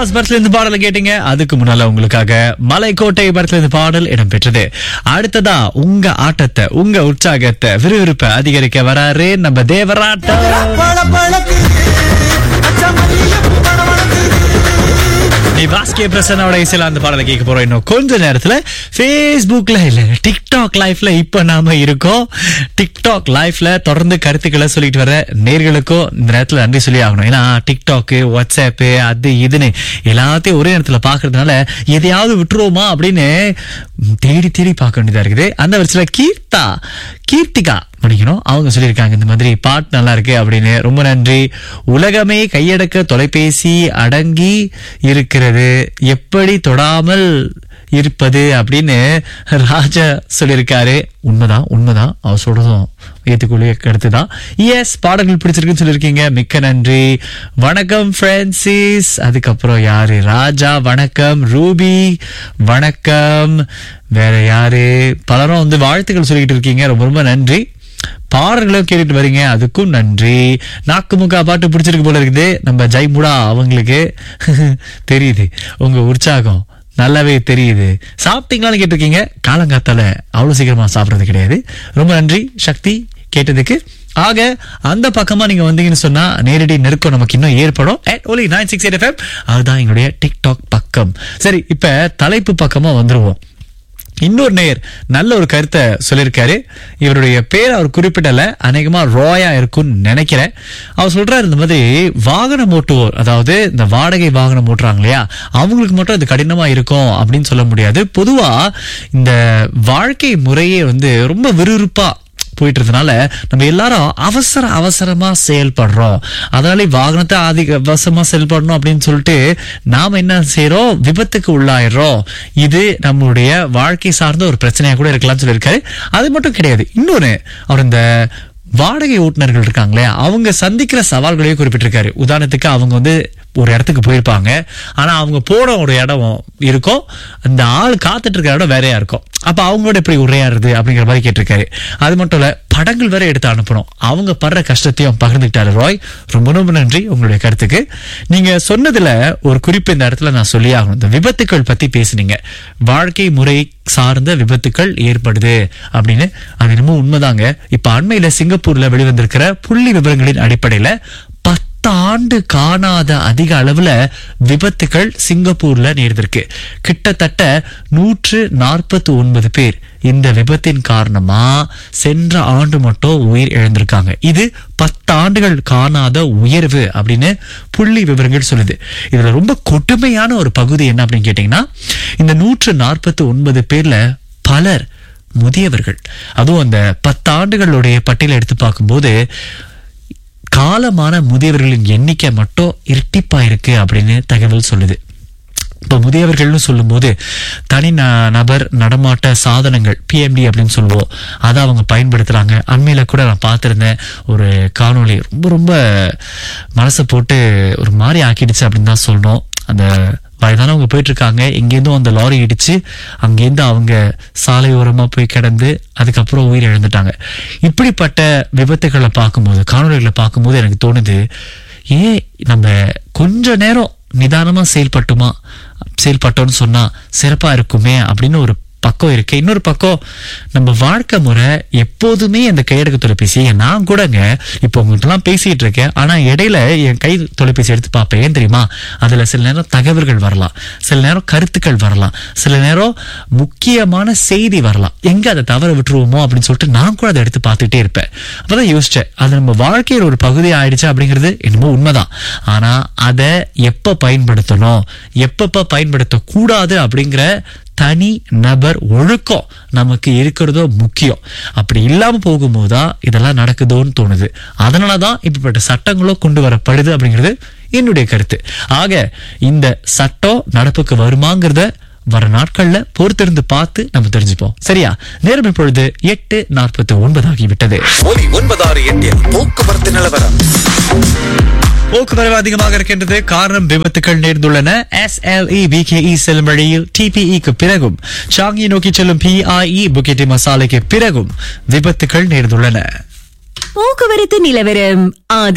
Pass படத்துல இருந்து பாடல கேட்டீங்க. அதுக்கு முன்னால உங்களுக்காக மலைக்கோட்டை படத்துல இருந்து பாடல் இடம்பெற்றது. அடுத்ததா உங்க ஆட்டத்தை, உங்க உற்சாகத்தை, விறுவிறுப்பை அதிகரிக்க வராரு நம்ம தேவராட்டம். பாஸ்கே பிரசன்னோட இசையில அந்த பாடலை கேட்க போறோம். இன்னும் கொஞ்ச நேரத்துல Facebookல இல்ல டிக்டாக் லைஃப்ல இப்ப நாம இருக்கோம். டிக்டாக் லைஃப்ல தொடர்ந்து கருத்துக்களை சொல்லிட்டு வர நேர்களுக்கும் இந்த நேரத்துல நன்றி சொல்லி ஆகணும். ஏன்னா டிக்டாக், வாட்ஸ்அப், அது இதுன்னு எல்லாத்தையும் ஒரே நேரத்துல பாக்குறதுனால எதையாவது விட்டுருவோமா அப்படின்னு தேடி தேடி பார்க்க வேண்டியதா இருக்குது. அந்த வருஷத்துல கீர்த்திகா மணிக்கணும் அவங்க சொல்லியிருக்காங்க இந்த மாதிரி பாட்டு நல்லா இருக்கு அப்படின்னு. ரொம்ப நன்றி. உலகமே கையடக்க தொலைபேசி அடங்கி இருக்கிறது, எப்படி தொடாமல் இருப்பது அப்படின்னு ராஜா சொல்லியிருக்காரு. உண்மைதான் அவர் சொல்றதும் ஏத்துக்குள்ளே கருத்துதான். எஸ், பாடல்கள் பிடிச்சிருக்குன்னு சொல்லியிருக்கீங்க, மிக்க நன்றி. வணக்கம் பிரான்சிஸ். அதுக்கப்புறம் யாரு? ராஜா வணக்கம். ரூபி வணக்கம். வேற யாரு? பலரும் வந்து வாழ்த்துக்கள் சொல்லிக்கிட்டு இருக்கீங்க, ரொம்ப ரொம்ப நன்றி. பாடல்களும் கேட்டுட்டு வரீங்க, அதுக்கும் நன்றி. நாக்கு முக்கா பாட்டு பிடிச்சிருக்கு போல இருக்குது நம்ம ஜெய்முடா அவங்களுக்கு. தெரியுது உங்க உற்சாகம், நல்லாவே தெரியுது. சாப்பிட்டீங்களான்னு கேட்டிருக்கீங்க. காலங்காத்தால அவ்வளவு சீக்கிரமா சாப்பிடறது கிடையாது. ரொம்ப நன்றி சக்தி கேட்டதுக்கு. ஆக அந்த பக்கமா நீங்க வந்தீங்கன்னு சொன்னா நேரடி நெருக்கம் நமக்கு இன்னும் ஏற்படும். only 968 FM அதுதான் எங்களுடைய டிக்டாக் பக்கம். சரி, இப்ப தலைப்பு பக்கமா வந்துருவோம். இன்னொரு நேயர் நல்ல ஒரு கருத்தை சொல்லியிருக்காரு. இவருடைய பேர் அவர் குறிப்பிடல, அநேகமா ரோயா இருக்கும்னு நினைக்கிறேன். அவர் சொல்றாரு இந்த மாதிரி வாகனம் ஓட்டுவோர், அதாவது இந்த வாடகை வாகனம் ஓட்டுறாங்க இல்லையா, அவங்களுக்கு மட்டும் அது கடினமா இருக்கும் அப்படின்னு சொல்ல முடியாது. பொதுவா இந்த வாழ்க்கை முறையே வந்து ரொம்ப விறுவிறுப்பா போயிட்டு இருந்தனால நம்ம எல்லாரும் அவசரமா செயல்படுறோம். அதனால வாகனத்தை அவசரமா செயல்படணும் அப்படின்னு சொல்லிட்டு நாம என்ன செய்யறோம், விபத்துக்கு உள்ளாயிடுறோம். இது நம்மளுடைய வாழ்க்கை சார்ந்த ஒரு பிரச்சனையா கூட இருக்கலாம்னு சொல்லியிருக்காரு. அது மட்டும் கிடையாது, இன்னொன்னு அவர் இந்த வாடகை ஓட்டுநர்கள் இருக்காங்களே அவங்க சந்திக்கிற சவால்களையும் குறிப்பிட்டிருக்காரு. உதாரணத்துக்கு அவங்க வந்து ஒரு இடத்துக்கு போயிருப்பாங்க, ஆனா அவங்க போன ஒரு இடம் இருக்கும், அந்த ஆள் காத்துட்டு இருக்கிற இடம் வேறையா இருக்கும். அப்ப அவங்களோட எப்படி உரையாடுறது அப்படிங்கிற மாதிரி கேட்டிருக்காரு. அது மட்டும் இல்ல, படங்கள் வேற எடுத்து அனுப்பணும். அவங்க படுற கஷ்டத்தையும் பகிர்ந்துக்கிட்டாரு ராய். ரொம்ப ரொம்ப நன்றி உங்களுடைய கருத்துக்கு. நீங்க சொன்னதுல ஒரு குறிப்பு இந்த இடத்துல நான் சொல்லி ஆகணும். இந்த விபத்துக்கள் பத்தி பேசுனீங்க, வாழ்க்கை முறை சார்ந்த விபத்துக்கள் ஏற்படுது அப்படின்னு. அது என்னமோ உண்மைதாங்க. இப்ப அண்மையில சிங்கப்பூர்ல வெளிவந்திருக்கிற புள்ளி விவரங்களின் அடிப்படையில 10 ஆண்டு காணாத அதிக அளவுல விபத்துகள் சிங்கப்பூர்ல நேர்ந்திருக்கு. கிட்டத்தட்ட 149 பேர் இந்த விபத்தின் காரணமா சென்ற ஆண்டு மட்டும் உயிர் இழந்திருக்காங்க. இது 10 ஆண்டுகள் காணாத உயர்வு அப்படின்னு புள்ளி விவரங்கள் சொல்லுது. இதுல ரொம்ப கொடுமையான ஒரு பகுதி என்ன அப்படின்னு கேட்டீங்கன்னா, இந்த 149 பேர்ல பலர் முதியவர்கள். அதுவும் அந்த 10 ஆண்டுகளுடைய பட்டியலை எடுத்து பார்க்கும்போது காலமான முதியவர்களின் எண்ணிக்கை மட்டும் இரட்டிப்பா இருக்கு அப்படின்னு தகவல் சொல்லுது. இப்ப முதியவர்கள்னு சொல்லும் போது தனி நபர் நடமாட்ட சாதனங்கள், PMD அப்படின்னு சொல்லுவோம், அதை அவங்க பயன்படுத்துறாங்க. அண்மையில கூட நான் பார்த்திருந்தேன் ஒரு காணொளி, ரொம்ப ரொம்ப மனசை போட்டு ஒரு மாதிரி ஆக்கிடுச்சு அப்படின்னு தான் சொல்லணும். அந்த வயதானவங்க போயிட்டு இருக்காங்க, எங்கேருந்தும் அந்த லாரி இடிச்சு அங்கேருந்து அவங்க சாலை ஓரமா போய் கிடந்து அதுக்கப்புறம் உயிர் இழந்துட்டாங்க. இப்படிப்பட்ட விபத்துக்களை பார்க்கும்போது, காணொலிகளை பார்க்கும்போது எனக்கு தோணுது, ஏன் நம்ம கொஞ்ச நேரம் நிதானமா செயல்பட்டோம்னு சொன்னா சிறப்பா இருக்குமே அப்படின்னு ஒரு பக்கம் இருக்கு. இன்னொரு பக்கம் நம்ம வாழ்க்கை முறை எப்போதுமே அந்த கையடக்க தொலைபேசி. நான் கூடங்க இப்போ உங்கள்கிட்ட எல்லாம் பேசிட்டு இருக்கேன், ஆனா இடையில என் கை தொலைபேசி எடுத்து பார்ப்பேன். ஏன் தெரியுமா? அதுல சில நேரம் தகவல்கள் வரலாம், சில நேரம் கருத்துக்கள் வரலாம், சில நேரம் முக்கியமான செய்தி வரலாம். எங்க அதை தவற விட்டுருவோமோ அப்படின்னு சொல்லிட்டு நான் கூட அதை எடுத்து பார்த்துட்டே இருப்பேன். அப்பதான் யோசிச்சேன், அது நம்ம வாழ்க்கையில் ஒரு பகுதி ஆயிடுச்சு அப்படிங்கிறது என்னமோ உண்மைதான். ஆனா அதை எப்ப பயன்படுத்தணும், எப்பப்ப பயன்படுத்த கூடாது அப்படிங்கிற தனி நபர் ஒழுக்கம் நமக்கு இருக்கிறதோ முக்கியம். அப்படி இல்லாம போகும்போதுதான் இதெல்லாம் நடக்குதோன்னு தோணுது. அதனாலதான் இப்படிப்பட்ட சட்டங்களும் கொண்டு வரப்படுது அப்படிங்கிறது என்னுடைய கருத்து. ஆக இந்த சட்டம் நடப்புக்கு வருமாங்கிறத வர நாட்கள்ல பொறுத்திருந்து பார்த்து நம்ம தெரிஞ்சுப்போம். சரியா? நேரம் இப்பொழுது 8:49 ஆகிவிட்டது. போக்குவரத்து நிலவரம். போக்குவரவு அதிகமாக இருக்கின்றது. காரணம் விபத்துக்கள் நேர்ந்துள்ளன. SLE BKE செல்லும் வழியில் TPEக்கு பிறகும், சாங்கி நோக்கி செல்லும் PIE புக்கெட்டி மசாலைக்கு பிறகும் விபத்துக்கள் நேர்ந்துள்ளன. போக்குவரத்து நிலவரம்.